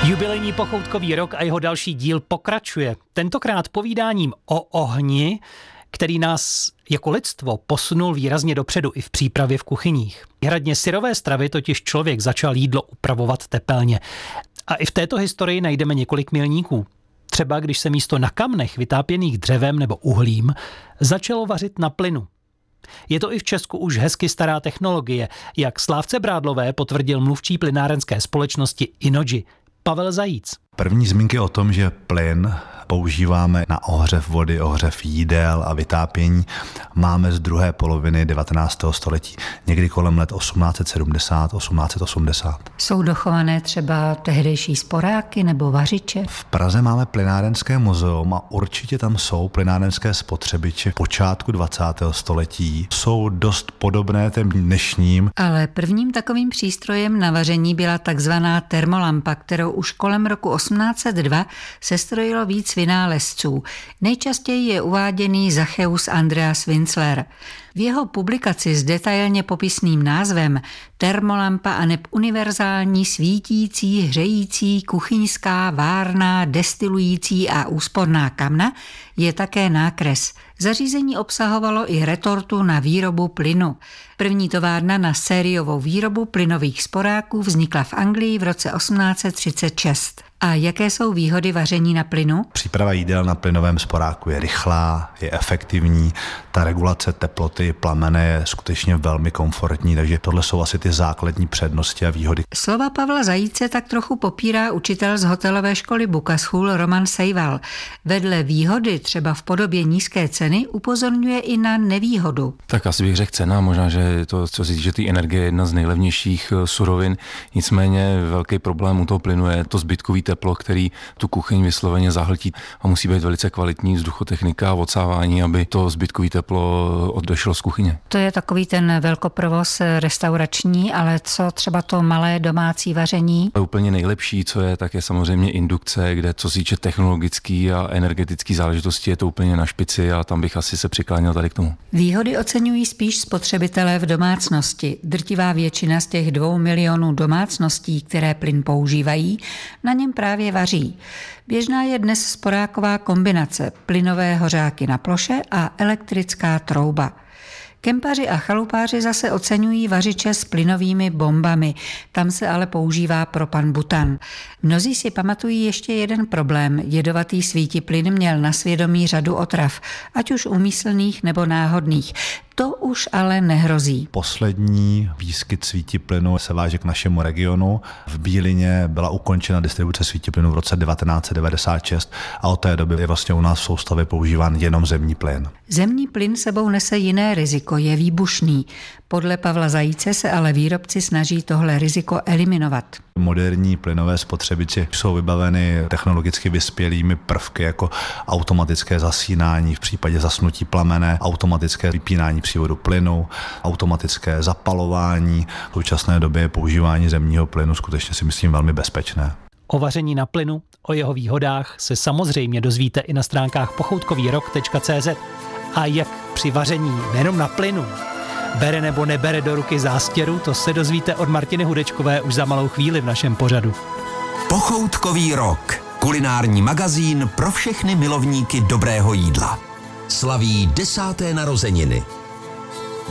Jubilejní pochoutkový rok a jeho další díl pokračuje. Tentokrát povídáním o ohni, který nás jako lidstvo posunul výrazně dopředu i v přípravě v kuchyních. Hradně syrové stravy totiž člověk začal jídlo upravovat tepelně. A i v této historii najdeme několik milníků. Třeba když se místo na kamnech vytápěných dřevem nebo uhlím začalo vařit na plynu. Je to i v Česku už hezky stará technologie, jak Slávce Brádlové potvrdil mluvčí plynárenské společnosti Innogy Pavel Zajíc. První zmínky o tom, že plyn používáme na ohřev vody, ohřev jídel a vytápění, máme z druhé poloviny 19. století, někdy kolem let 1870, 1880. Jsou dochované třeba tehdejší sporáky nebo vařiče? V Praze máme plynárenské muzeum a určitě tam jsou plynárenské spotřebiče počátku 20. století. Jsou dost podobné těm dnešním. Ale prvním takovým přístrojem na vaření byla takzvaná termolampa, kterou už kolem roku 1802 sestrojilo víc vynálezců. Nejčastěji je uváděný Zaccheus Andreas Winzler. V jeho publikaci s detailně popisným názvem Termolampa aneb univerzální, svítící, hřející, kuchyňská, várná, destilující a úsporná kamna je také nákres. Zařízení obsahovalo i retortu na výrobu plynu. První továrna na sériovou výrobu plynových sporáků vznikla v Anglii v roce 1836. A jaké jsou výhody vaření na plynu? Příprava jídel na plynovém sporáku je rychlá, je efektivní, ta regulace teploty plamene je skutečně velmi komfortní, takže tohle jsou asi ty základní přednosti a výhody. Slova Pavla Zajíce tak trochu popírá učitel z hotelové školy Buka-School Roman Sejval. Vedle výhody, třeba v podobě nízké ceny, upozorňuje i na nevýhodu. Tak asi bych řekl cena, možná, že to, co si týče té energie, je jedna z nejlevnějších surovin. Nicméně velký problém u toho plynu je to zbytkový teplo, který tu kuchyň vysloveně zahltí a musí být velice kvalitní vzduchotechnika a odsávání, aby to zbytkový teplo odešlo z kuchyně. To je takový ten velkoprovoz restaurační, ale co třeba to malé domácí vaření? Úplně nejlepší, co je, tak je samozřejmě indukce, kde co se týče technologický a energetický záležitosti, je to úplně na špici a tam bych asi se přikláněl tady k tomu. Výhody oceňují spíš spotřebitelé v domácnosti. Drtivá většina z těch 2 milionů domácností, které plyn používají, na něm právě vaří. Běžná je dnes sporáková kombinace plynové hořáky na ploše a elektrická trouba. Kempaři a chalupáři zase oceňují vařiče s plynovými bombami, tam se ale používá propan butan. Mnozí si pamatují ještě jeden problém. Jedovatý svítiplyn měl na svědomí řadu otrav, ať už úmyslných nebo náhodných. To už ale nehrozí. Poslední výskyt svítiplynu se váže k našemu regionu. V Bílině byla ukončena distribuce svítiplynu v roce 1996 a od té doby je vlastně u nás v soustavě používán jenom zemní plyn. Zemní plyn sebou nese jiné riziko, je výbušný. Podle Pavla Zajíce se ale výrobci snaží tohle riziko eliminovat. Moderní plynové spotřebiče jsou vybaveny technologicky vyspělými prvky jako automatické zasínání v případě zasnutí plamene, automatické vypínání přívodu plynu, automatické zapalování. V současné době je používání zemního plynu skutečně si myslím velmi bezpečné. O vaření na plynu, o jeho výhodách se samozřejmě dozvíte i na stránkách pochoutkovýrok.cz. A jak při vaření nejenom na plynu bere nebo nebere do ruky zástěru, to se dozvíte od Martiny Hudečkové už za malou chvíli v našem pořadu. Pochoutkový rok. Kulinární magazín pro všechny milovníky dobrého jídla. Slaví 10. narozeniny.